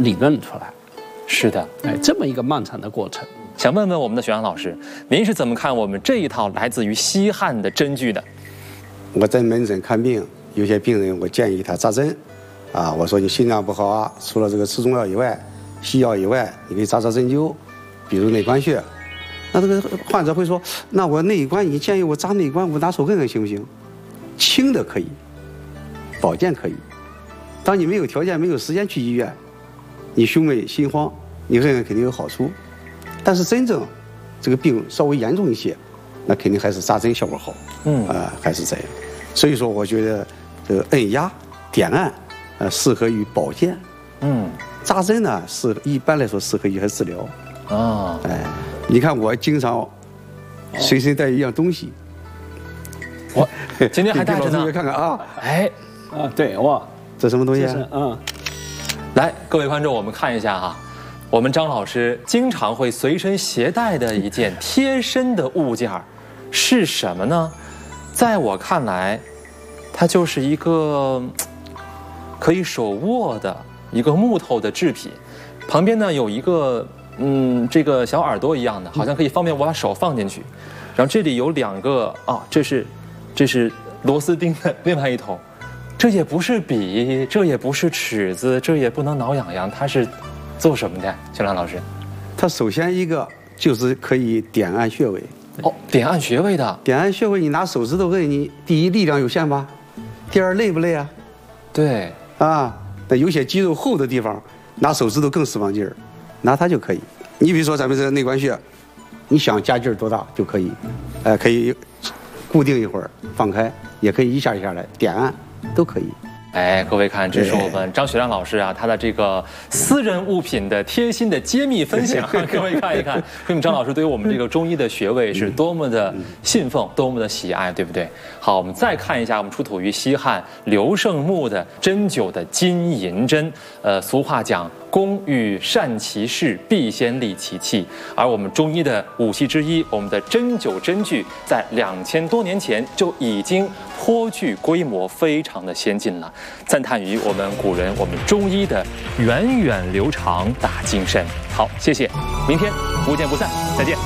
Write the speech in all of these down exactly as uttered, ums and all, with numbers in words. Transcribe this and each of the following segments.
理论出来。 是的， 哎，这么一个漫长的过程。 想问问我们的许阳老师，您是怎么看我们这一套来自于西汉的针具的？ 我在门诊看病，有些病人我建议他扎针，啊，我说你心脏不好啊，除了这个吃中药以外，西药以外，你可以扎扎针灸，比如内关穴。那这个患者会说，那我内关，你建议我扎内关，我拿手根根行不行？轻的可以，保健可以。当你没有条件、没有时间去医院，你胸闷心慌，你根根肯定有好处。但是真正这个病稍微严重一些，那肯定还是扎针效果好。嗯啊、呃，还是这样。所以说，我觉得这个按压、点按，呃，适合于保健。嗯，扎针呢是一般来说适合于还治疗。啊，哎，你看我经常随身带一样东西。 我今天还带着呢， 看看啊。 哎， 啊，对，哇， 这什么东西啊？ 嗯， 来，各位观众，我们看一下哈。我们张老师经常会随身携带的一件贴身的物件是什么呢？在我看来，它就是一个可以手握的一个木头的制品，旁边呢有一个嗯这个小耳朵一样的，好像可以方便我把手放进去。然后这里有两个啊，这是这是螺丝钉的另外一头，这也不是笔，这也不是尺子，这也不能挠痒痒，它是做什么的？小梁老师， 它首先一个就是可以点按穴位。 哦，点按穴位的。 点按穴位，你拿手指头摁，你第一力量有限吧？第二累不累啊？ 对。 啊，那有些肌肉厚的地方，拿手指头更使往劲儿，拿它就可以。你比如说咱们这个内关穴，你想加劲儿多大就可以，呃，可以固定一会儿，放开，也可以一下一下来点按，都可以。 哎，各位看，这是我们张雪亮老师啊，他的这个私人物品的贴心的揭秘分享，各位看一看，说明张老师对于我们这个中医的学位是多么的信奉，多么的喜爱，对不对？好，我们再看一下我们出土于西汉刘胜墓的针灸的金银针，呃，俗话讲，工欲善其事，必先利其器。而我们中医的武器之一，我们的针灸针具，在两千多年前就已经颇具规模，非常的先进了。赞叹于我们古人，我们中医的源远流长大精深。好，谢谢，明天不见不散，再见。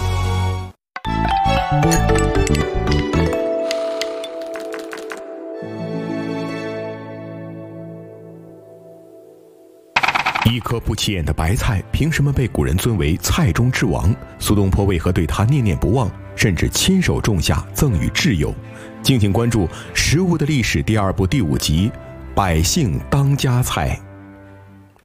一颗不起眼的白菜，凭什么被古人尊为菜中之王？苏东坡为何对它念念不忘，甚至亲手种下，赠予挚友？敬请关注《食物的历史》第二部第五集《百姓当家菜》。